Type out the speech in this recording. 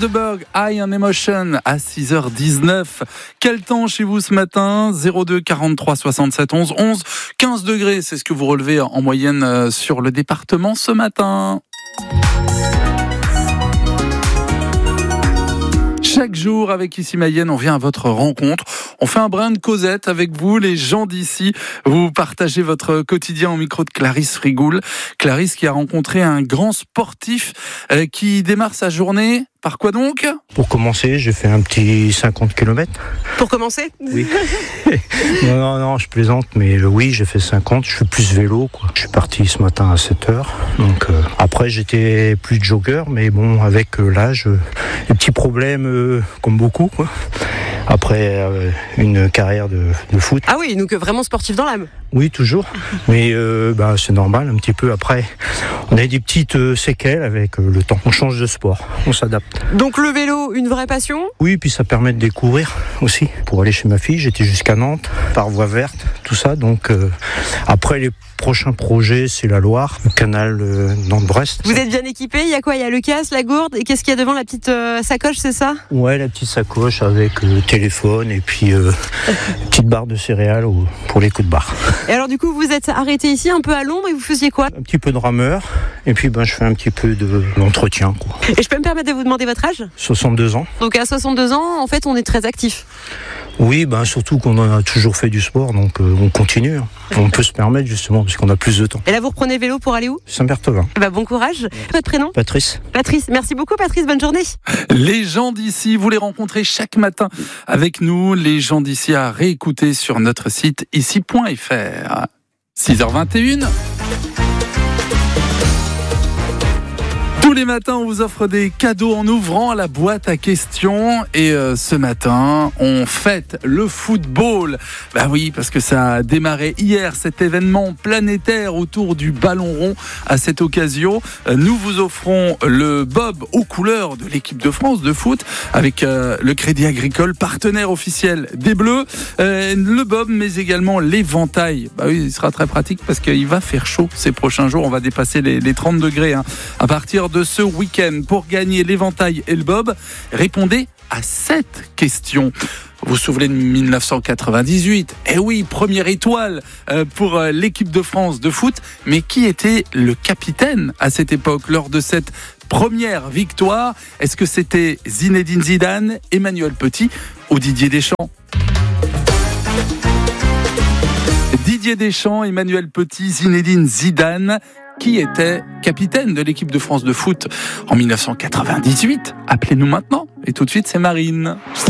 Osterberg, High on Emotion à 6h19. Quel temps chez vous ce matin? 02 43 67 11 11. 15 degrés, c'est ce que vous relevez en moyenne sur le département ce matin. Chaque jour, avec Ici Mayenne, on vient à votre rencontre. On fait un brin de causette avec vous, les gens d'ici. Vous partagez votre quotidien au micro de Clarisse Frigoul. Clarisse qui a rencontré un grand sportif qui démarre sa journée. Par quoi donc? Pour commencer, j'ai fait un petit 50 km. Pour commencer? Oui. Non, je plaisante, mais oui, j'ai fait 50. Je fais plus vélo, quoi. Je suis parti ce matin à 7h. Donc, après, j'étais plus jogger, mais bon, avec l'âge, des petits problèmes comme beaucoup, quoi. Après une carrière de foot. Ah oui, donc vraiment sportif dans l'âme. Oui, toujours. Mais c'est normal, un petit peu. Après, on a des petites séquelles avec le temps. On change de sport, on s'adapte. Donc le vélo, une vraie passion? Oui, puis ça permet de découvrir aussi. Pour aller chez ma fille, j'étais jusqu'à Nantes, par voie verte, tout ça. Donc après, les prochains projets, c'est la Loire, le canal Nantes-Brest. Vous êtes bien équipé? Il y a quoi? Il y a le casque, la gourde, et qu'est-ce qu'il y a devant? La petite sacoche, c'est ça? Ouais, la petite sacoche avec le téléphone et puis une petite barre de céréales pour les coups de barre. Et alors du coup, vous êtes arrêté ici, un peu à l'ombre, et vous faisiez quoi? Un petit peu de rameur, et puis je fais un petit peu de l'entretien, quoi. Et je peux me permettre de vous demander votre âge? 62 ans. Donc à 62 ans, en fait, on est très actif. Oui, surtout qu'on en a toujours fait du sport, donc on continue. On peut se permettre justement, parce qu'on a plus de temps. Et là, vous reprenez vélo pour aller où? Saint-Berthevin. Bon courage. Votre prénom? Patrice. Patrice, merci beaucoup Patrice, bonne journée. Les gens d'ici, vous les rencontrez chaque matin avec nous. Les gens d'ici à réécouter sur notre site ici.fr. 6h21. Tous les matins, on vous offre des cadeaux en ouvrant la boîte à questions. Et ce matin, on fête le football. Oui, parce que ça a démarré hier, cet événement planétaire autour du ballon rond. À cette occasion, nous vous offrons le bob aux couleurs de l'équipe de France de foot, avec le Crédit Agricole, partenaire officiel des Bleus. Le bob, mais également l'éventail. Oui, il sera très pratique parce qu'il va faire chaud ces prochains jours. On va dépasser les 30 degrés à partir de ce week-end. Pour gagner l'éventail et le bob, répondez à cette question. Vous vous souvenez de 1998? Eh oui, première étoile pour l'équipe de France de foot. Mais qui était le capitaine à cette époque lors de cette première victoire? Est-ce que c'était Zinedine Zidane, Emmanuel Petit ou Didier Deschamps? Didier Deschamps, Emmanuel Petit, Zinedine Zidane. Qui était capitaine de l'équipe de France de foot en 1998? Appelez-nous maintenant. Et tout de suite, c'est Marine.